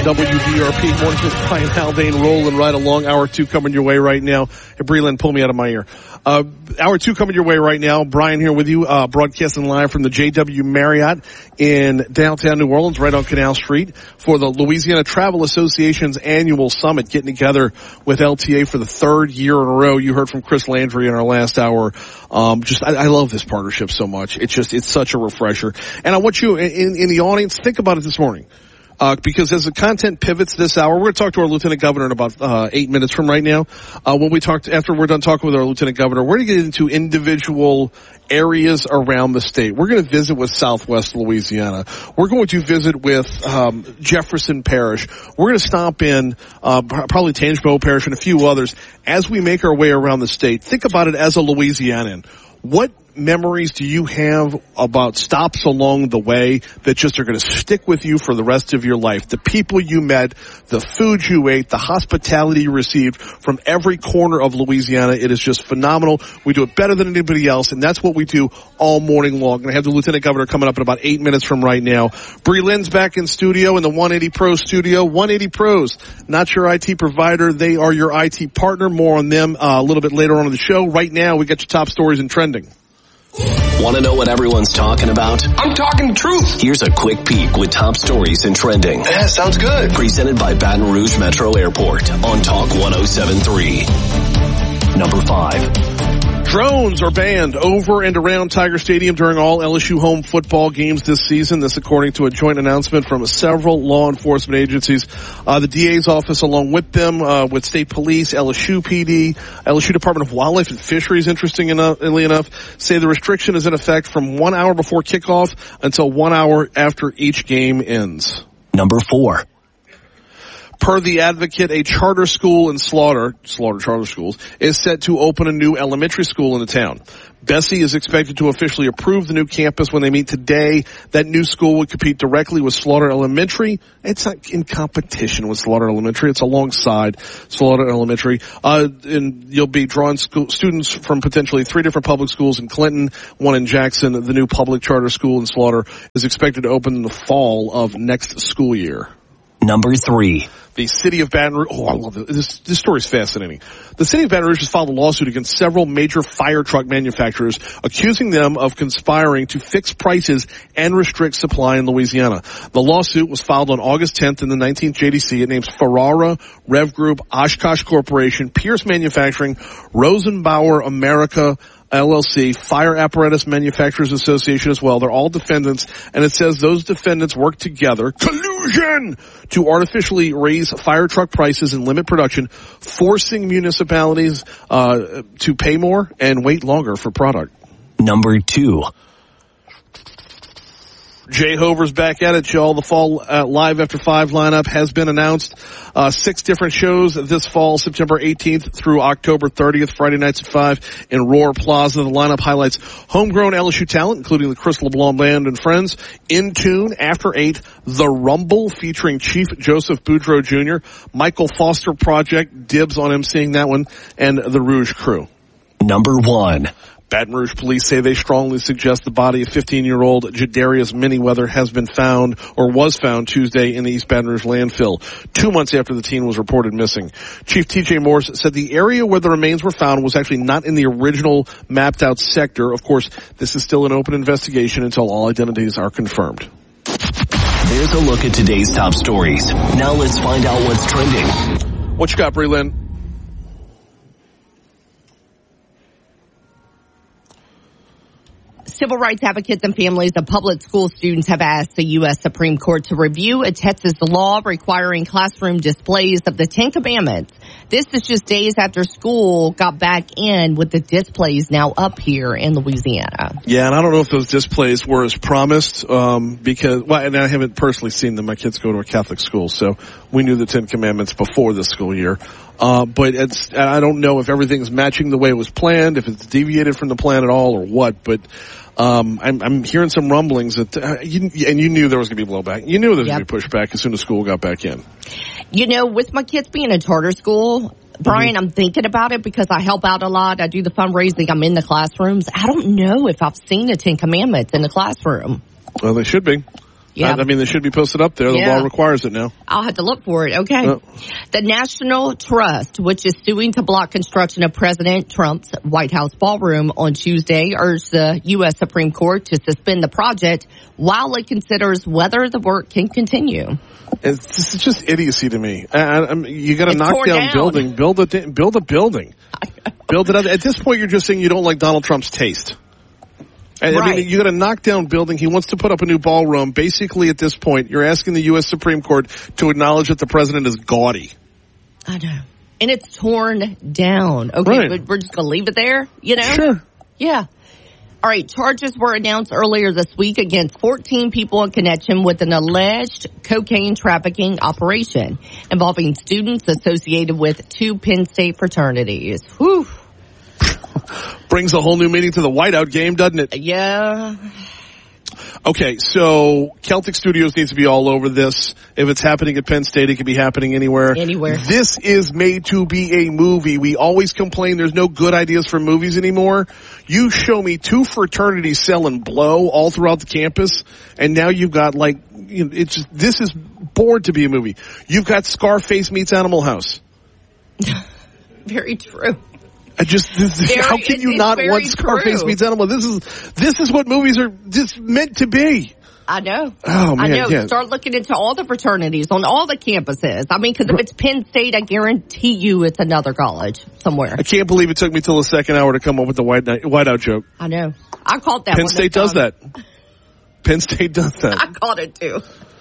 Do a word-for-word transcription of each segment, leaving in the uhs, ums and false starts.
W V R P. Morning with Brian Haldane rolling right along. Hour two coming your way right now. Hey, Breland, pull me out of my ear. Uh, hour two coming your way right now. Brian here with you, uh, broadcasting live from the J W Marriott in downtown New Orleans, right on Canal Street, for the Louisiana Travel Association's annual summit, getting together with L T A for the third year in a row. You heard from Chris Landry in our last hour. Um, just, I, I love this partnership so much. It's just, it's such a refresher. And I want you in, in the audience, think about it this morning. Uh, because as the content pivots this hour, we're going to talk to our Lieutenant Governor in about, uh, eight minutes from right now. Uh, when we talk, after we're done talking with our Lieutenant Governor, we're going to get into individual areas around the state. We're going to visit with Southwest Louisiana. We're going to visit with, um, Jefferson Parish. We're going to stop in, uh, probably Tangipahoa Parish and a few others as we make our way around the state. Think about it as a Louisianan. What memories do you have about stops along the way that just are going to stick with you for the rest of your life? The people you met, the food you ate, the hospitality you received from every corner of Louisiana. It is just phenomenal. We do it better than anybody else, and that's what we do all morning long. And I have the Lieutenant Governor coming up in about eight minutes from right now. Bree Lynn's back in studio in the one eighty Pro studio. one eighty Pros, not your I T provider. They are your I T partner. More on them uh, a little bit later on in the show. Right now, we got your top stories and trending. Want to know what everyone's talking about? I'm talking truth. Here's a quick peek with top stories and trending. Yeah, sounds good. Presented by Baton Rouge Metro Airport on Talk one oh seven point three. Number five. Drones are banned over and around Tiger Stadium during all L S U home football games this season. This according to a joint announcement from several law enforcement agencies. Uh, the D A's office along with them, uh, with state police, L S U P D, L S U Department of Wildlife and Fisheries, interestingly enough, say the restriction is in effect from one hour before kickoff until one hour after each game ends. Number four. Per the Advocate, a charter school in Slaughter, Slaughter Charter Schools, is set to open a new elementary school in the town. Bessie is expected to officially approve the new campus when they meet today. That new school would compete directly with Slaughter Elementary. It's not in competition with Slaughter Elementary. It's alongside Slaughter Elementary. Uh, and you'll be drawing school, students from potentially three different public schools in Clinton, one in Jackson. The new public charter school in Slaughter is expected to open in the fall of next school year. Number three. The city of Baton Rouge, oh, I love this. This, this story is fascinating. The city of Baton Rouge has filed a lawsuit against several major fire truck manufacturers, accusing them of conspiring to fix prices and restrict supply in Louisiana. The lawsuit was filed on August tenth in the nineteenth J D C. It names Ferrara, Rev Group, Oshkosh Corporation, Pierce Manufacturing, Rosenbauer America, L L C, Fire Apparatus Manufacturers Association as well. They're all defendants, and it says those defendants work together, collusion, to artificially raise fire truck prices and limit production, forcing municipalities uh to pay more and wait longer for product. Number two. Jay Hover's back at it, y'all. The fall uh, Live After Five lineup has been announced. Uh, six different shows this fall, September eighteenth through October thirtieth, Friday nights at five in Roar Plaza. The lineup highlights homegrown L S U talent, including the Chris LeBlanc Band and Friends, In Tune, After Eight, The Rumble featuring Chief Joseph Boudreaux Junior, Michael Foster Project, dibs on emceeing that one, and the Rouge Crew. Number one. Baton Rouge police say they strongly suggest the body of fifteen-year-old Jadarius Manyweather has been found or was found Tuesday in the East Baton Rouge landfill, two months after the teen was reported missing. Chief T J Morse said the area where the remains were found was actually not in the original mapped-out sector. Of course, this is still an open investigation until all identities are confirmed. There's a look at today's top stories. Now let's find out what's trending. What you got, Bree Lynn? Civil rights advocates and families of public school students have asked the U S Supreme Court to review a Texas law requiring classroom displays of the Ten Commandments. This is just days after school got back in with the displays now up here in Louisiana. Yeah, and I don't know if those displays were as promised, um, because, well, and I haven't personally seen them. My kids go to a Catholic school, so we knew the Ten Commandments before the school year. Uh, but it's, I don't know if everything's matching the way it was planned, if it's deviated from the plan at all or what, but, um, I'm, I'm hearing some rumblings that, uh, you, and you knew there was going to be blowback. You knew there was yep. going to be pushback as soon as school got back in. You know, with my kids being in charter school, Brian, mm-hmm. I'm thinking about it because I help out a lot. I do the fundraising. I'm in the classrooms. I don't know if I've seen the Ten Commandments in the classroom. Well, they should be. Yeah. I, I mean, they should be posted up there. The Yeah. law requires it now. I'll have to look for it. Okay. Oh. The National Trust, which is suing to block construction of President Trump's White House ballroom on Tuesday, urged the U S Supreme Court to suspend the project while it considers whether the work can continue. It's, this is just idiocy to me. I, I, I mean, you got to It's knock torn down, down. building, build a build a building, build it up. At this point, you're just saying you don't like Donald Trump's taste. I, I Right. mean, you got to knock down building. He wants to put up a new ballroom. Basically, at this point, you're asking the U S Supreme Court to acknowledge that the president is gaudy. I know. And it's torn down. Okay, Right. but we're just going to leave it there, you know? Sure. Yeah. All right, charges were announced earlier this week against fourteen people in connection with an alleged cocaine trafficking operation involving students associated with two Penn State fraternities. Whew. Brings a whole new meaning to the whiteout game, doesn't it? Yeah. Okay, so Celtic Studios needs to be all over this. If it's happening at Penn State, it could be happening anywhere. Anywhere. This is made to be a movie. We always complain there's no good ideas for movies anymore. You show me two fraternities selling blow all throughout the campus, and now you've got like, you know, it's just, this is bored to be a movie. You've got Scarface meets Animal House. Very true. I just, this, Very- how can you it's not very want Scarface true. meets Animal? This is, this is what movies are just meant to be. I know. Oh, man, I know. yeah. Start looking into all the fraternities on all the campuses. I mean, because if it's Penn State, I guarantee you it's another college somewhere. I can't believe it took me till the second hour to come up with the white night, whiteout joke. I know. I caught that Penn one State this does time. that. Penn State does I that. caught it too.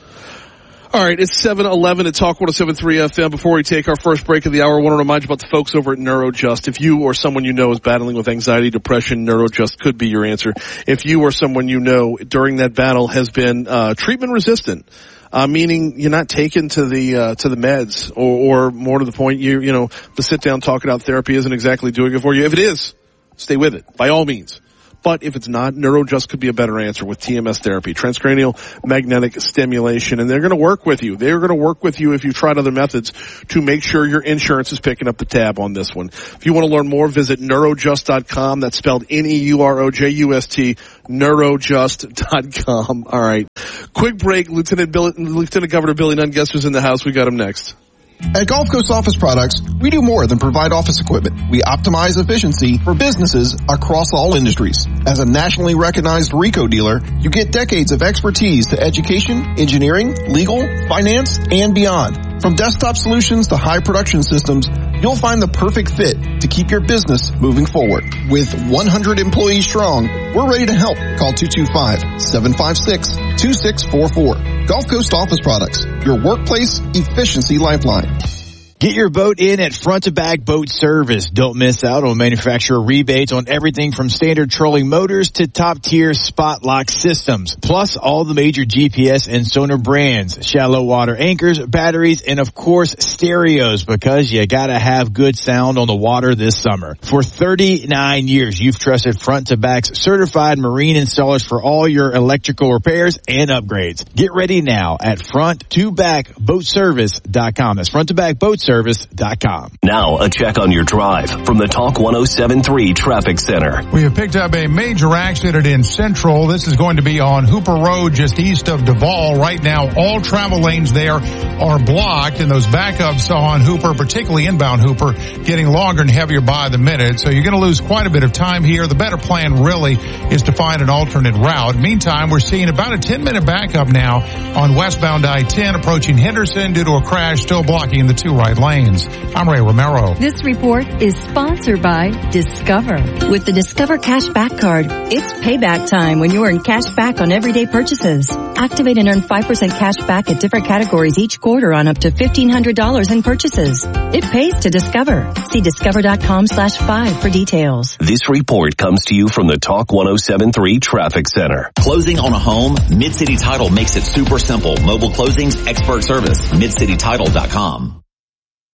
All right, it's seven eleven at Talk one oh seven point three F M. Before we take our first break of the hour, I want to remind you about the folks over at NeuroJust. If you or someone you know is battling with anxiety, depression, NeuroJust could be your answer. If you or someone you know during that battle has been uh treatment resistant, uh meaning you're not taken to the uh to the meds, or, or more to the point, you you know, the sit down talk it out therapy isn't exactly doing it for you. If it is, stay with it, by all means. But if it's not, NeuroJust could be a better answer with T M S therapy, transcranial magnetic stimulation, and they're going to work with you. They're going to work with you if you've tried other methods to make sure your insurance is picking up the tab on this one. If you want to learn more, visit neurojust dot com. That's spelled N E U R O J U S T, neurojust dot com. All right. Quick break. Lieutenant, Bill, Lieutenant Governor Billy Nunn, guess who's in the house? We got him next. At Gulf Coast Office Products, we do more than provide office equipment. We optimize efficiency for businesses across all industries. As a nationally recognized RICO dealer, you get decades of expertise to education, engineering, legal, finance, and beyond. From desktop solutions to high production systems, you'll find the perfect fit to keep your business moving forward. With one hundred employees strong, we're ready to help. Call two two five, seven five six, two six four four. Gulf Coast Office Products, your workplace efficiency lifeline. Get your boat in at Front to Back Boat Service. Don't miss out on manufacturer rebates on everything from standard trolling motors to top-tier spot lock systems. Plus all the major G P S and sonar brands, shallow water anchors, batteries, and of course stereos, because you gotta have good sound on the water this summer. For thirty-nine years, you've trusted Front to Back's certified marine installers for all your electrical repairs and upgrades. Get ready now at front to back boat service dot com. That's front to back boat service dot com. Now, a check on your drive from the Talk one oh seven point three Traffic Center. We have picked up a major accident in Central. This is going to be on Hooper Road, just east of Duval. Right now, all travel lanes there are blocked, and those backups on Hooper, particularly inbound Hooper, getting longer and heavier by the minute. So you're going to lose quite a bit of time here. The better plan really is to find an alternate route. Meantime, we're seeing about a ten-minute backup now on westbound I ten approaching Henderson due to a crash still blocking the two right lanes. I'm Ray Romero. This report is sponsored by Discover. With the Discover Cashback Card, it's payback time when you earn cash back on everyday purchases. Activate and earn five percent cash back at different categories each quarter on up to fifteen hundred dollars in purchases. It pays to Discover. See discover.com slash five for details. This report comes to you from the Talk one oh seven point three Traffic Center. Closing on a home? Mid-City Title makes it super simple. Mobile closings, expert service. mid city title dot com.